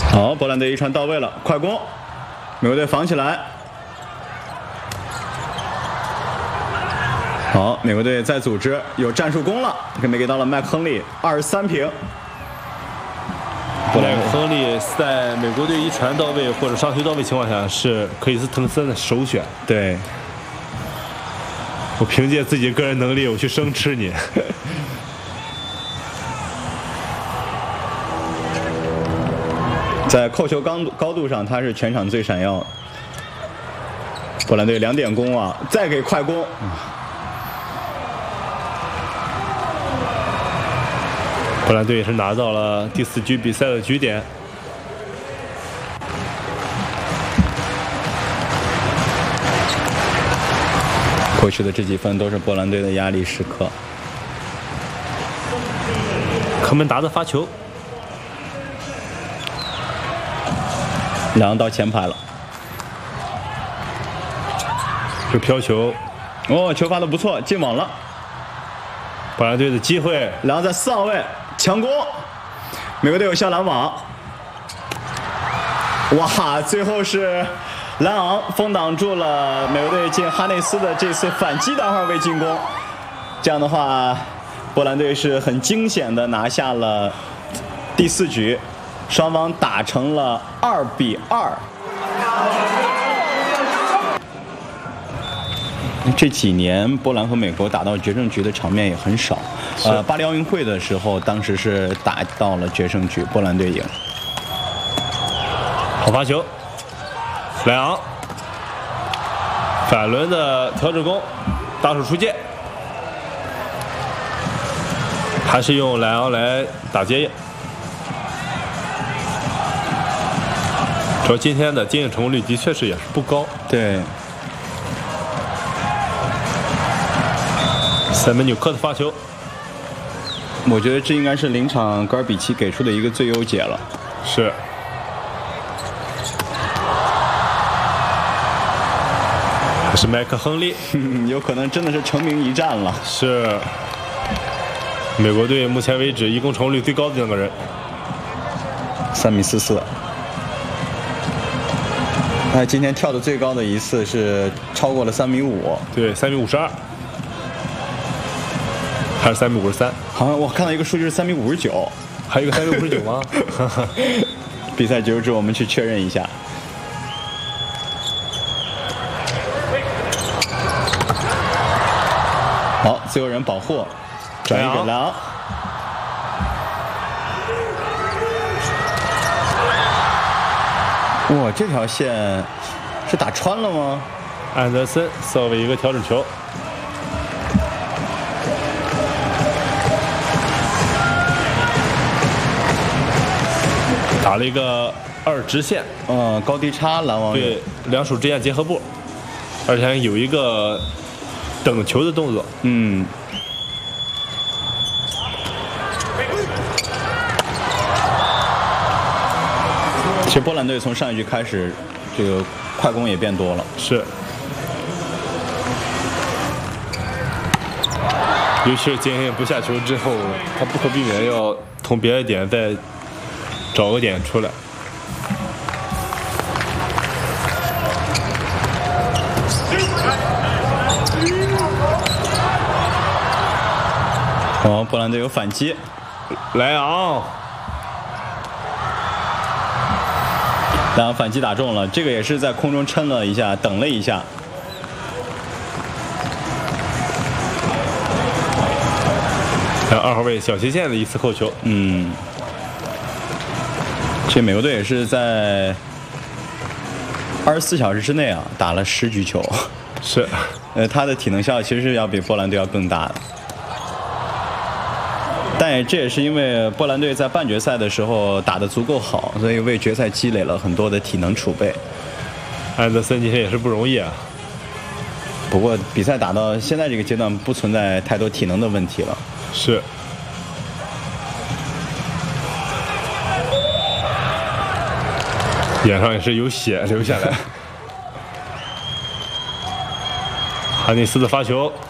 好，波兰队一传到位了，快攻，美国队防起来。好，美国队再组织，有战术攻了，给到了麦克亨利，23平。 麦克亨利在美国队一传到位或者上球到位情况下是克里斯滕森的首选。 对， 我凭借自己个人能力，我去生吃你。 在扣球高度上，他是全场最闪耀。波兰队2点攻啊，再给快攻。 波兰队也是拿到了第4局比赛的局点。 过去的这几分都是波兰队的压力时刻。 科门达的发球， 两人到前排了， 这飘球， 哦，球发的不错，进网了。 波兰队的机会， 然后在4号位强攻，美国队有效拦网。哇，最后是莱昂封挡住了美国队进哈内斯的这次反击单号位进攻。这样的话，波兰队是很惊险的拿下了第4局，双方打成了2比2。这几年波兰和美国打到决胜局的场面也很少。巴黎奥运会的时候，当时是打到了决胜局，波兰队赢。 好发球，莱昂反轮的调整攻，大手出界，还是用莱昂来打接应。主要今天的接应成功率的确是也是不高。 对。 塞门纽克的发球， 我觉得这应该是临场戈尔比奇给出的一个最优解了。 是。还是麦克亨利， 有可能真的是成名一战了。 是。美国队目前为止一共成功率最高的2个人。 3米44。他今天跳的最高的一次是超过了3米5。 对，3米52。还是3米53， 好像我看到一个数据是3米59， 还有一个3米59吗？ 比赛结束之后我们去确认一下。好，自由人保护，转移给莱昂。哇，这条线是打穿了吗？ 安德森稍微一个调整球。打了一个2直线， 高低差拦网， 对，2手之间结合部，而且还有一个等球的动作。 其实波兰队从上一局开始，这个快攻也变多了。 是，尤其是接应不下球之后，他不可避免要从别的点再找个点出来。 哦，波兰队有反击， 莱昂反击打中了，这个也是在空中撑了一下，等了一下。 还有2号位小斜线的一次扣球。 这美国队也是在24小时之内啊打了10局球。 是， 他的体能消耗其实是要比波兰队要更大的。但这也是因为波兰队在半决赛的时候打得足够好，所以为决赛积累了很多的体能储备。 安德森今天也是不容易啊。 不过比赛打到现在这个阶段，不存在太多体能的问题了。 是。脸上也是有血流下来。哈内斯的发球，